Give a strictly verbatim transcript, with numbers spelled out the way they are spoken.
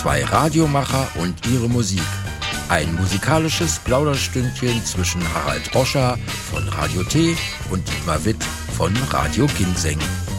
Zwei Radiomacher und ihre Musik. Ein musikalisches Plauderstündchen zwischen Harald Roscher von Radio T und Dietmar Witt von Radio Ginseng.